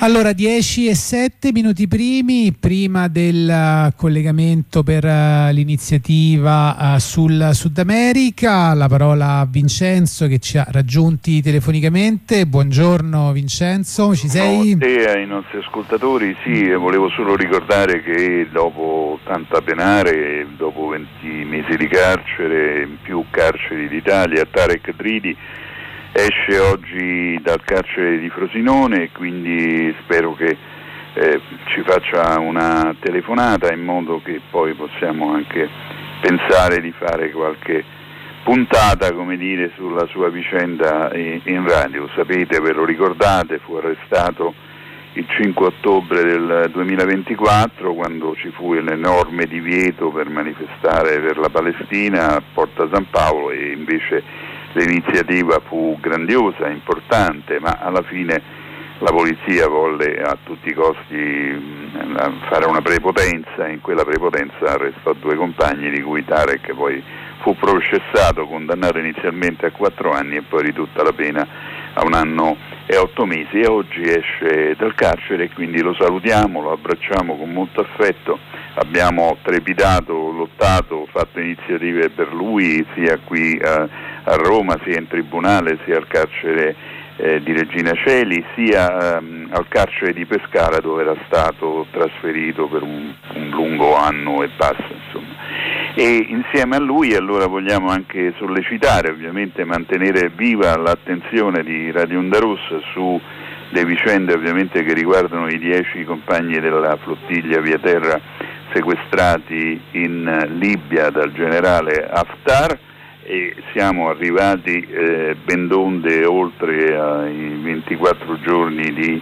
Allora, 10:07 prima del collegamento per l'iniziativa sul Sud America. La parola a Vincenzo che ci ha raggiunti telefonicamente. Buongiorno Vincenzo, ci sei? Buonasera ai nostri ascoltatori. Sì, volevo solo ricordare che dopo tanta penare, dopo 20 mesi di carcere, in più carceri d'Italia, Tarek Dridi esce oggi dal carcere di Frosinone, quindi spero che ci faccia una telefonata in modo che poi possiamo anche pensare di fare qualche puntata, come dire, sulla sua vicenda in radio. Sapete, ve lo ricordate, fu arrestato il 5 ottobre del 2024 quando ci fu l'enorme divieto per manifestare per la Palestina a Porta San Paolo, e invece l'iniziativa fu grandiosa, importante, ma alla fine la polizia volle a tutti i costi fare una prepotenza, e in quella prepotenza arrestò 2 compagni, di cui Tarek poi fu processato, condannato inizialmente a 4 anni e poi ridotta la pena a 1 anno e 8 mesi, e oggi esce dal carcere, e quindi lo salutiamo, lo abbracciamo con molto affetto. Abbiamo trepidato, lottato, fatto iniziative per lui sia qui a Roma, sia in tribunale, sia al carcere di Regina Coeli, sia al carcere di Pescara, dove era stato trasferito per un lungo anno e passa, insomma. E insieme a lui allora vogliamo anche sollecitare, ovviamente mantenere viva l'attenzione di Radio Onda Rossa su le vicende ovviamente che riguardano i 10 compagni della flottiglia via terra sequestrati in Libia dal generale Haftar, e siamo arrivati ben donde oltre ai 24 giorni di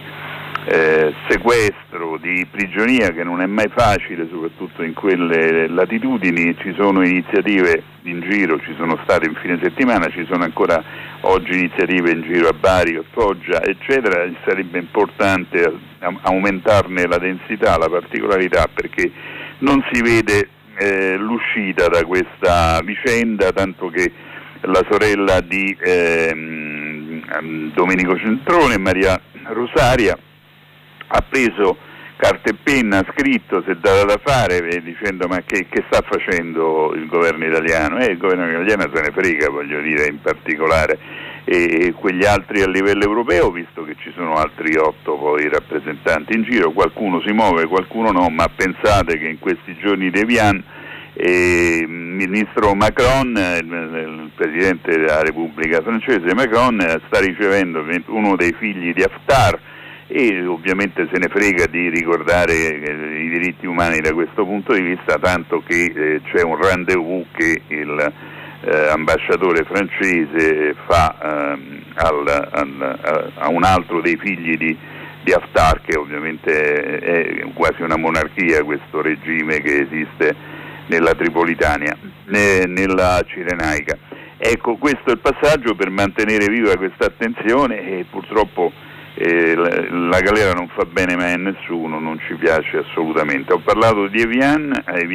sequestro, di prigionia, che non è mai facile, soprattutto in quelle latitudini. Ci sono iniziative in giro, ci sono state in fine settimana, ci sono ancora oggi iniziative in giro a Bari, a Foggia, eccetera. Sarebbe importante aumentarne la densità, la particolarità, perché non si vede l'uscita da questa vicenda, tanto che la sorella di Domenico Centrone, Maria Rosaria, ha preso carta e penna, ha scritto, si è data da fare, dicendo: ma che sta facendo il governo italiano? Il governo italiano se ne frega, voglio dire, in particolare, e quegli altri a livello europeo, visto che ci sono altri 8 poi rappresentanti in giro, qualcuno si muove, qualcuno no, ma pensate che in questi giorni di Evian il ministro Macron, il presidente della Repubblica francese Macron, sta ricevendo uno dei figli di Haftar, e ovviamente se ne frega di ricordare i diritti umani da questo punto di vista, tanto che c'è un rendezvous che il ambasciatore francese fa a un altro dei figli di Haftar, che ovviamente è quasi una monarchia, questo regime che esiste nella Tripolitania, nella Cirenaica. Ecco, questo è il passaggio per mantenere viva questa attenzione, e purtroppo la galera non fa bene mai a nessuno, non ci piace assolutamente. Ho parlato di Evian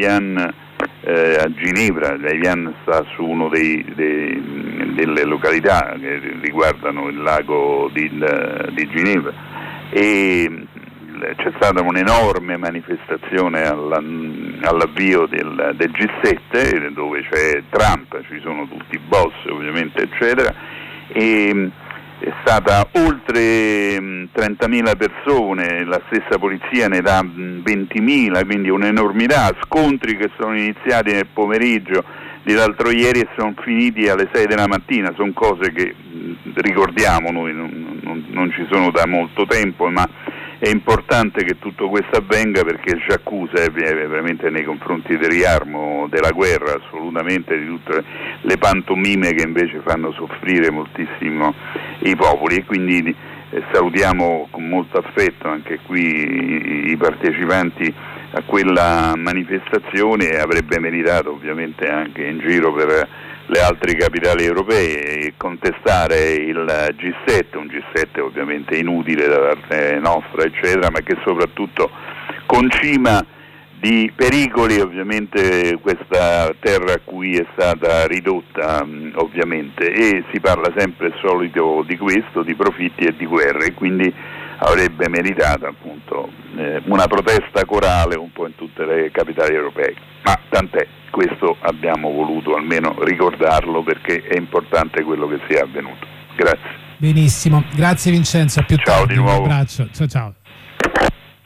a Ginevra. Evian sta su uno delle località che riguardano il lago di Ginevra, e c'è stata un'enorme manifestazione all'avvio del G7, dove c'è Trump, ci sono tutti i boss ovviamente, eccetera, e è stata oltre 30.000 persone, la stessa polizia ne dà 20.000, quindi un'enormità, scontri che sono iniziati nel pomeriggio di l'altro ieri e sono finiti alle 6 della mattina. Sono cose che ricordiamo noi, non ci sono da molto tempo, ma è importante che tutto questo avvenga, perché ci accusa veramente nei confronti del riarmo, della guerra, assolutamente, di tutte le pantomime che invece fanno soffrire moltissimo i popoli. E quindi salutiamo con molto affetto anche qui i partecipanti a quella manifestazione, e avrebbe meritato ovviamente anche in giro per le altre capitali europee contestare il G7, un G7 ovviamente inutile da parte nostra, eccetera, ma che soprattutto concima di pericoli ovviamente questa terra a cui è stata ridotta, ovviamente, e si parla sempre solito di questo, di profitti e di guerre, quindi avrebbe meritato appunto una protesta corale un po' in tutte le capitali europee, ma tant'è, questo abbiamo voluto almeno ricordarlo perché è importante quello che sia avvenuto. Grazie. Benissimo, grazie Vincenzo, a più ciao tardi, di nuovo. un abbraccio, ciao ciao.